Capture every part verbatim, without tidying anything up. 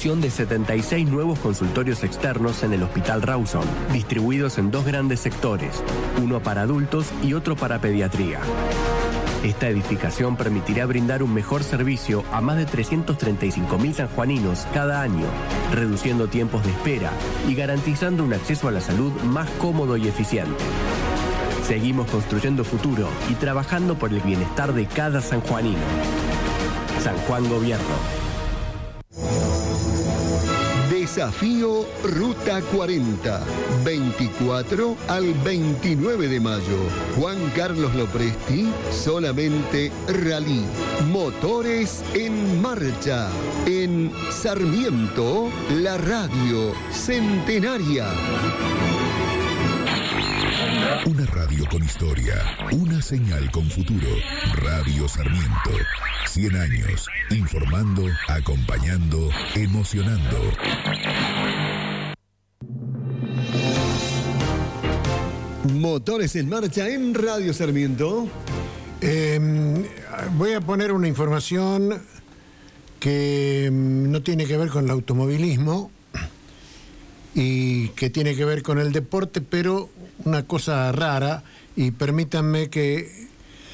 construcción de setenta y seis nuevos consultorios externos en el Hospital Rawson, distribuidos en dos grandes sectores, uno para adultos y otro para pediatría. Esta edificación permitirá brindar un mejor servicio a más de trescientos treinta y cinco mil sanjuaninos cada año, reduciendo tiempos de espera y garantizando un acceso a la salud más cómodo y eficiente. Seguimos construyendo futuro y trabajando por el bienestar de cada sanjuanino. San Juan Gobierno. Desafío Ruta cuarenta, veinticuatro al veintinueve de mayo. Juan Carlos Lopresti, solamente rally. Motores en marcha. En Sarmiento, la radio centenaria. Una radio con historia, una señal con futuro. Radio Sarmiento. cien años, informando, acompañando, emocionando. Motores en marcha en Radio Sarmiento. Eh, voy a poner una información que no tiene que ver con el automovilismo y que tiene que ver con el deporte, pero una cosa rara, y permítanme que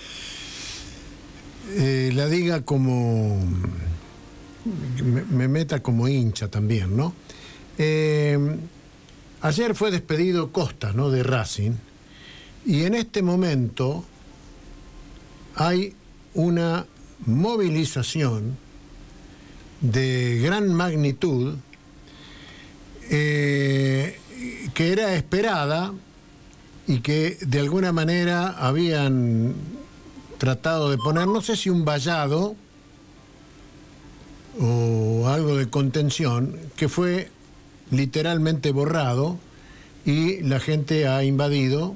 eh, la diga como me, me meta como hincha también, ¿no? Eh, ayer fue despedido Costa, ¿no?, de Racing, y en este momento hay una movilización de gran magnitud eh, que era esperada y que de alguna manera habían tratado de poner, no sé si un vallado o algo de contención, que fue literalmente borrado y la gente ha invadido,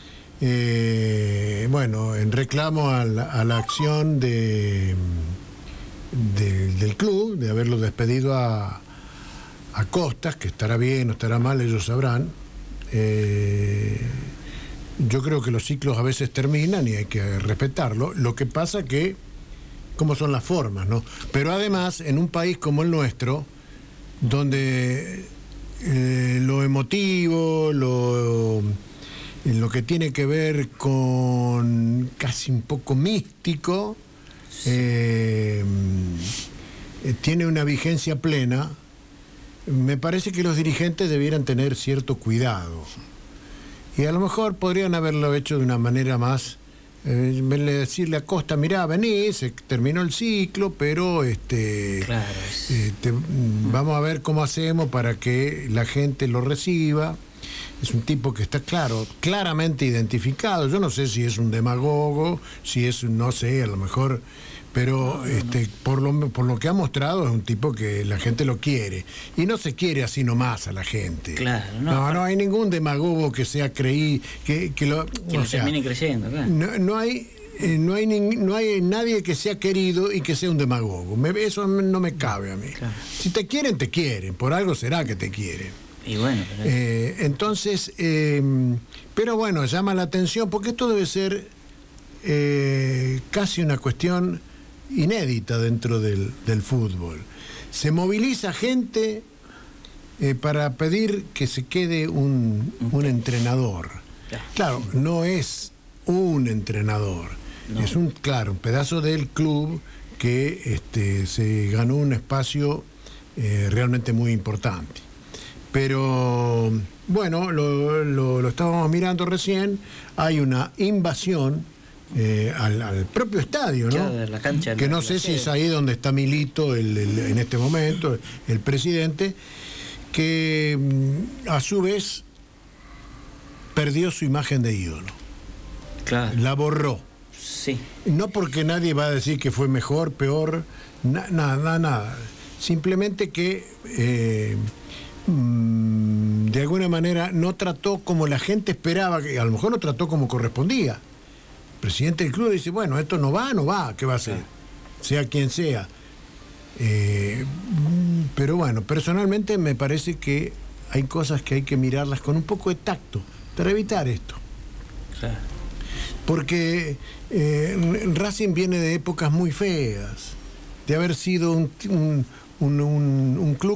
eh, bueno, en reclamo a la, a la acción de, de, del club, de haberlo despedido a, a Costas, que estará bien o estará mal, ellos sabrán. Eh, yo creo que los ciclos a veces terminan y hay que respetarlo. Lo que pasa que, cómo son las formas, ¿no? Pero además, en un país como el nuestro, donde eh, lo emotivo, lo, lo que tiene que ver con casi un poco místico, eh, tiene una vigencia plena, me parece que los dirigentes debieran tener cierto cuidado. Y a lo mejor podrían haberlo hecho de una manera más, eh, decirle a Costa, mirá, vení, se terminó el ciclo, pero este, claro. eh, te, vamos a ver cómo hacemos para que la gente lo reciba. Es un tipo que está claro, claramente identificado. Yo no sé si es un demagogo, si es, no sé, a lo mejor, pero no, no, este, no. Por, lo, por lo que ha mostrado es un tipo que la gente lo quiere. Y no se quiere así nomás a la gente. Claro, no. No, no hay ningún demagogo que sea creí, que, que lo, que lo sea, termine creyendo, claro. No, no hay... Eh, no hay ni, no hay nadie que sea querido y que sea un demagogo. Me, eso no me cabe a mí. Claro. Si te quieren, te quieren. Por algo será que te quieren. Y bueno, pero... eh, entonces, eh, pero bueno, llama la atención porque esto debe ser eh, casi una cuestión inédita dentro del, del fútbol. Se moviliza gente eh, para pedir que se quede un, un entrenador. Claro, no es un entrenador, no. Es un, claro, un pedazo del club que este, se ganó un espacio eh, realmente muy importante. Pero bueno, lo, lo, lo estábamos mirando recién, hay una invasión eh, al, al propio estadio, ¿no? Claro, de la cancha, que la, no la sé sede. si es ahí donde está Milito el, el, en este momento, el presidente, que a su vez perdió su imagen de ídolo. Claro. La borró. Sí. No porque nadie va a decir que fue mejor, peor, na, nada, nada. Simplemente que eh, de alguna manera no trató como la gente esperaba, que a lo mejor no trató como correspondía. El presidente del club dice, bueno, esto no va, no va, ¿qué va a hacer? Sea quien sea. Eh, pero bueno, personalmente me parece que hay cosas que hay que mirarlas con un poco de tacto para evitar esto. Claro. Porque eh, Racing viene de épocas muy feas, de haber sido un, un, un, un, un club